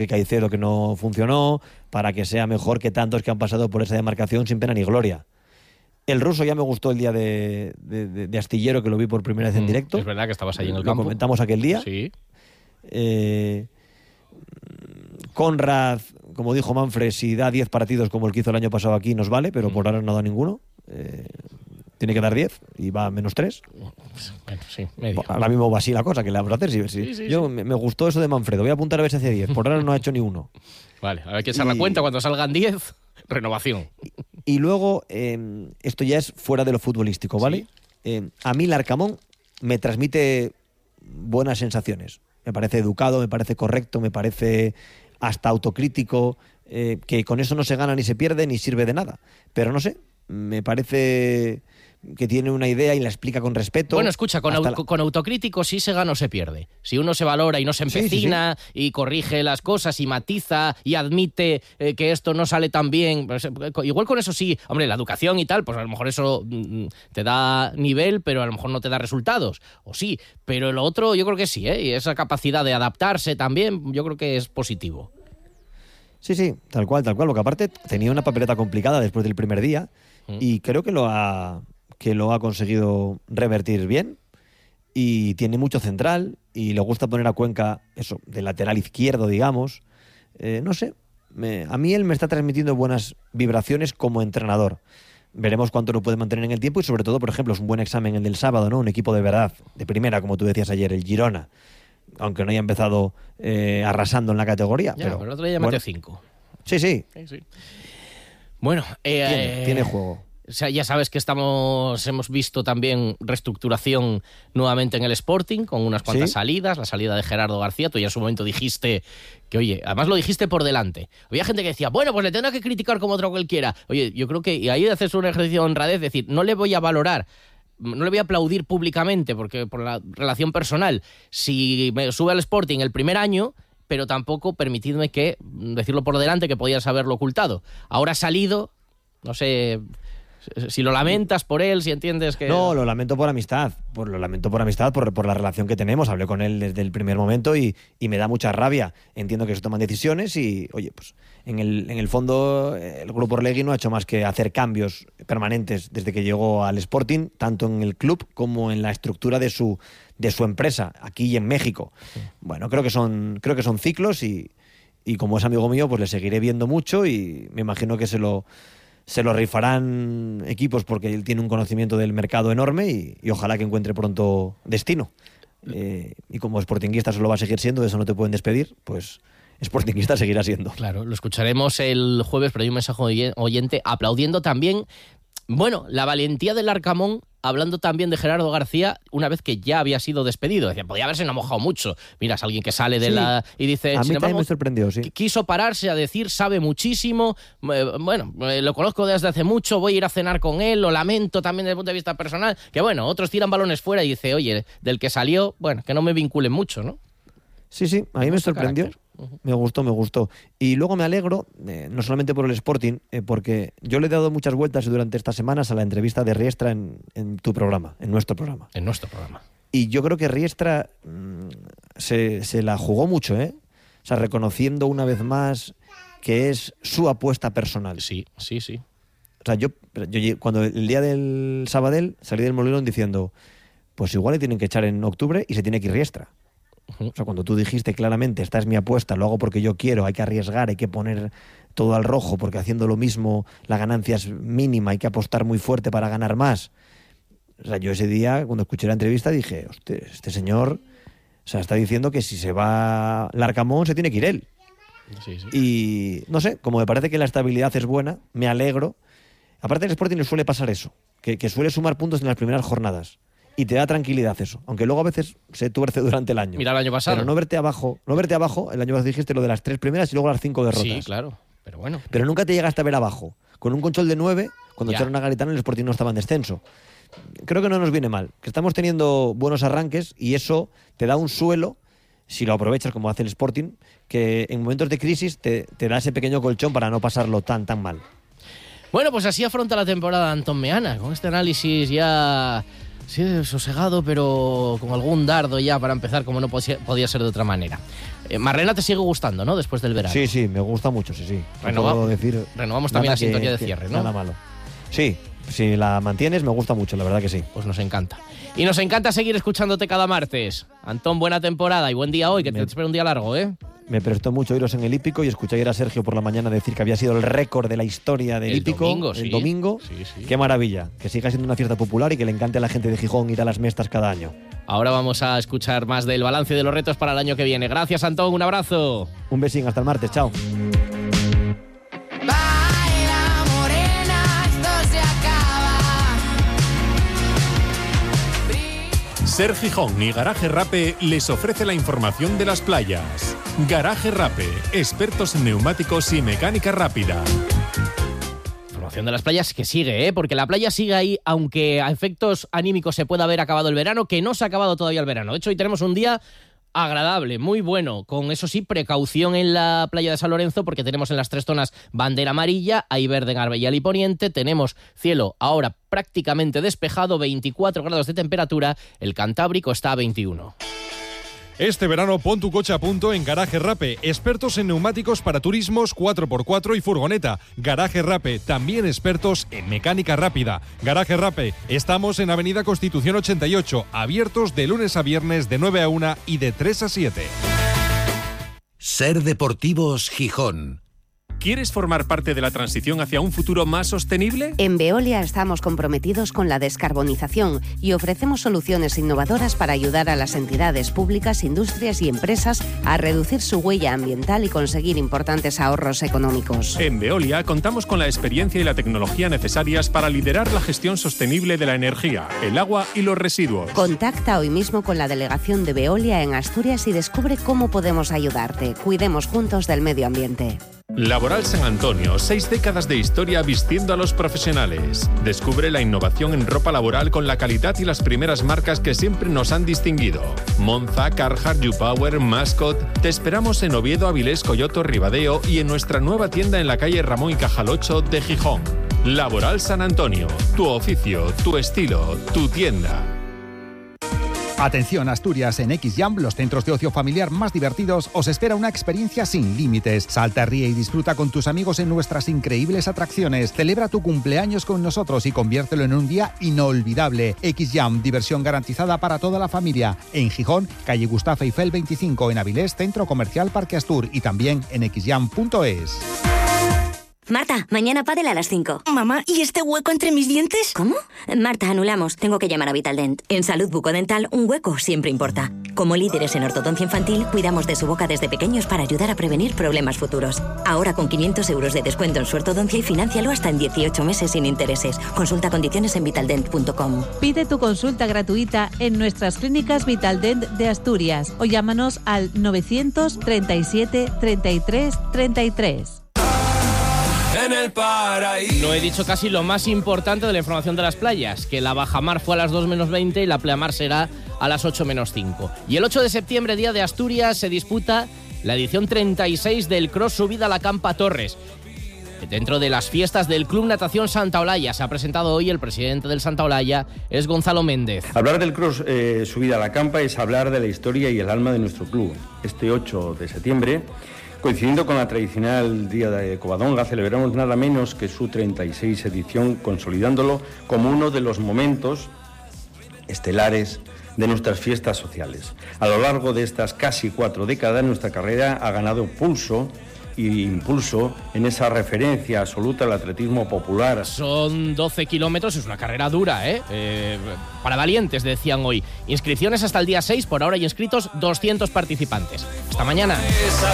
Caicedo que no funcionó, para que sea mejor que tantos que han pasado por esa demarcación sin pena ni gloria. El ruso ya me gustó el día de Astillero, que lo vi por primera vez en directo. Es verdad que estabas allí en el campo. Lo comentamos aquel día. Sí. Conrad, como dijo Manfred, si da 10 partidos como el que hizo el año pasado aquí, nos vale, pero por ahora no da ninguno. Tiene que dar 10 y va a -3. Bueno, sí, medio. Ahora mismo va así la cosa, que le vamos a hacer. Sí. Yo me gustó eso de Manfredo. Voy a apuntar a ver si hace 10. Por ahora no ha hecho ni uno. Vale, a ver quién se da cuenta cuando salgan 10. Renovación. Y luego, esto ya es fuera de lo futbolístico, ¿vale? Sí. A mí Larcamón me transmite buenas sensaciones. Me parece educado, me parece correcto, me parece hasta autocrítico, que con eso no se gana ni se pierde ni sirve de nada. Pero no sé, me parece que tiene una idea y la explica con respeto. Bueno, escucha, con autocrítico sí se gana o se pierde. Si uno se valora y no se empecina y corrige las cosas y matiza y admite que esto no sale tan bien, pues, igual con eso sí, hombre, la educación y tal, pues a lo mejor eso te da nivel, pero a lo mejor no te da resultados, o sí, pero lo otro yo creo que sí, y esa capacidad de adaptarse también yo creo que es positivo. Sí, tal cual, porque aparte tenía una papeleta complicada después del primer día y creo que lo ha conseguido revertir bien y tiene mucho central y le gusta poner a Cuenca eso, de lateral izquierdo, digamos. No sé, a mí él me está transmitiendo buenas vibraciones como entrenador. Veremos cuánto lo puede mantener en el tiempo y sobre todo, por ejemplo, es un buen examen el del sábado, ¿no? Un equipo de verdad, de primera, como tú decías ayer, el Girona, aunque no haya empezado arrasando en la categoría. Ya, pero el otro día metió 5. Sí. Bueno, tiene juego. O sea, ya sabes que hemos visto también reestructuración nuevamente en el Sporting, con unas cuantas salidas, la salida de Gerardo García. Tú ya en su momento dijiste que, oye, además lo dijiste por delante. Había gente que decía, bueno, pues le tendrá que criticar como otro cualquiera. Oye, yo creo que y ahí haces un ejercicio de honradez, es decir, no le voy a valorar, no le voy a aplaudir públicamente, porque por la relación personal, si me sube al Sporting el primer año, pero tampoco permitidme que, decirlo por delante, que podías haberlo ocultado. Ahora ha salido, no sé si lo lamentas por él, si entiendes que... No, lo lamento por amistad, por la relación que tenemos. Hablé con él desde el primer momento y me da mucha rabia. Entiendo que se toman decisiones y, oye, pues en el fondo el Grupo Orlegui no ha hecho más que hacer cambios permanentes desde que llegó al Sporting, tanto en el club como en la estructura de su empresa, aquí y en México. Sí. Bueno, creo que son ciclos y como es amigo mío, pues le seguiré viendo mucho y me imagino que se lo rifarán equipos porque él tiene un conocimiento del mercado enorme y ojalá que encuentre pronto destino. Y como sportinguista solo va a seguir siendo, de eso no te pueden despedir, pues sportinguista seguirá siendo. Claro, lo escucharemos el jueves, pero hay un mensaje oyente aplaudiendo también, bueno, la valentía del Larcamón, hablando también de Gerardo García, una vez que ya había sido despedido. Decía, podía haberse mojado mucho. Mira, es alguien que sale de la... Y dice... A mí también me sorprendió, sí. Quiso pararse a decir, sabe muchísimo, bueno, lo conozco desde hace mucho, voy a ir a cenar con él, lo lamento también desde el punto de vista personal, que bueno, otros tiran balones fuera y dice, oye, del que salió, bueno, que no me vinculen mucho, ¿no? Sí, a mí me sorprendió. Me gustó. Y luego me alegro, no solamente por el Sporting, porque yo le he dado muchas vueltas durante estas semanas a la entrevista de Riestra en tu programa, en nuestro programa. En nuestro programa. Y yo creo que Riestra se la jugó mucho, O sea, reconociendo una vez más que es su apuesta personal. Sí. O sea, yo cuando el día del Sabadell salí del Molinón diciendo, pues igual le tienen que echar en octubre y se tiene que ir Riestra. O sea, cuando tú dijiste claramente, esta es mi apuesta, lo hago porque yo quiero, hay que arriesgar, hay que poner todo al rojo, porque haciendo lo mismo la ganancia es mínima, hay que apostar muy fuerte para ganar más. O sea, yo ese día, cuando escuché la entrevista, dije, hostia, este señor, o sea, está diciendo que si se va Larcamón se tiene que ir él. Sí. Y, no sé, como me parece que la estabilidad es buena, me alegro. Aparte del Sporting le suele pasar eso, que suele sumar puntos en las primeras jornadas. Y te da tranquilidad eso, aunque luego a veces se tuerce durante el año. Mira el año pasado. Pero no verte abajo, el año pasado dijiste lo de las 3 primeras y luego las 5 derrotas. Sí, claro, pero bueno. Pero nunca te llegaste a ver abajo. Con un control de 9, cuando echaron a Garitano el Sporting no estaba en descenso. Creo que no nos viene mal, que estamos teniendo buenos arranques y eso te da un suelo, si lo aprovechas como hace el Sporting, que en momentos de crisis te da ese pequeño colchón para no pasarlo tan mal. Bueno, pues así afronta la temporada Antón Meana, con este análisis ya Sí, sosegado, pero con algún dardo ya para empezar, como no podía ser de otra manera. Marlena te sigue gustando, ¿no? Después del verano. Sí, me gusta mucho, sí. Renovamos también la sintonía de cierre, ¿no? Nada malo. Sí, si la mantienes, me gusta mucho, la verdad que sí. Pues nos encanta. Y nos encanta seguir escuchándote cada martes. Antón, buena temporada y buen día hoy, que te espera un día largo, ¿eh? Me prestó mucho iros en el hípico y escuché ayer a Sergio por la mañana decir que había sido el récord de la historia del hípico. El domingo. Sí. Qué maravilla. Que siga siendo una fiesta popular y que le encante a la gente de Gijón ir a las Mestas cada año. Ahora vamos a escuchar más del balance de los retos para el año que viene. Gracias, Antón. Un abrazo. Un besín. Hasta el martes. Chao. Ser Gijón y Garaje Rape les ofrece la información de las playas. Garaje Rape, expertos en neumáticos y mecánica rápida. Información de las playas que sigue, porque la playa sigue ahí, aunque a efectos anímicos se pueda haber acabado el verano, que no se ha acabado todavía el verano. De hecho, hoy tenemos un día agradable, muy bueno, con eso sí, precaución en la playa de San Lorenzo, porque tenemos en las 3 zonas bandera amarilla, hay verde en Arbellal y Poniente, tenemos cielo ahora prácticamente despejado, 24 grados de temperatura, el Cantábrico está a 21. Este verano pon tu coche a punto en Garaje Rape, expertos en neumáticos para turismos 4x4 y furgoneta. Garaje Rape, también expertos en mecánica rápida. Garaje Rape, estamos en Avenida Constitución 88, abiertos de lunes a viernes de 9 a 1 y de 3 a 7. Ser Deportivos Gijón. ¿Quieres formar parte de la transición hacia un futuro más sostenible? En Veolia estamos comprometidos con la descarbonización y ofrecemos soluciones innovadoras para ayudar a las entidades públicas, industrias y empresas a reducir su huella ambiental y conseguir importantes ahorros económicos. En Veolia contamos con la experiencia y la tecnología necesarias para liderar la gestión sostenible de la energía, el agua y los residuos. Contacta hoy mismo con la delegación de Veolia en Asturias y descubre cómo podemos ayudarte. Cuidemos juntos del medio ambiente. Laboral San Antonio, 6 décadas de historia vistiendo a los profesionales. Descubre la innovación en ropa laboral con la calidad y las primeras marcas que siempre nos han distinguido. Monza, Carhartt, YouPower, Mascot. Te esperamos en Oviedo, Avilés, Coyoto, Ribadeo y en nuestra nueva tienda en la calle Ramón y Cajal 8 de Gijón. Laboral San Antonio, tu oficio, tu estilo, tu tienda. Atención Asturias, en XJam, los centros de ocio familiar más divertidos, os espera una experiencia sin límites. Salta, ríe y disfruta con tus amigos en nuestras increíbles atracciones. Celebra tu cumpleaños con nosotros y conviértelo en un día inolvidable. XJam, diversión garantizada para toda la familia. En Gijón, calle Gustavo Eiffel 25, en Avilés, Centro Comercial Parque Astur y también en xjam.es. Marta, mañana pádel a las 5. Mamá, ¿y este hueco entre mis dientes? ¿Cómo? Marta, anulamos. Tengo que llamar a Vitaldent. En salud bucodental, un hueco siempre importa. Como líderes en ortodoncia infantil, cuidamos de su boca desde pequeños para ayudar a prevenir problemas futuros. Ahora con 500 euros de descuento en su ortodoncia y financialo hasta en 18 meses sin intereses. Consulta condiciones en vitaldent.com. Pide tu consulta gratuita en nuestras clínicas Vitaldent de Asturias o llámanos al 937 33 33. En el paraíso. No he dicho casi lo más importante de la información de las playas, que la bajamar fue a las 2 menos 20 y la pleamar será a las 8 menos 5. Y el 8 de septiembre, Día de Asturias, se disputa la edición 36 del Cross Subida a la Campa Torres. Dentro de las fiestas del Club Natación Santa Olalla se ha presentado hoy el presidente del Santa Olalla, es Gonzalo Méndez. Hablar del Cross Subida a la Campa es hablar de la historia y el alma de nuestro club. Este 8 de septiembre, coincidiendo con la tradicional Día de Covadonga, celebramos nada menos que su 36 edición, consolidándolo como uno de los momentos estelares de nuestras fiestas sociales. A lo largo de estas casi 4 décadas, nuestra carrera ha ganado pulso y impulso en esa referencia absoluta al atletismo popular. Son 12 kilómetros, es una carrera dura, para valientes, decían hoy. Inscripciones hasta el día 6, por ahora hay inscritos 200 participantes. Hasta mañana.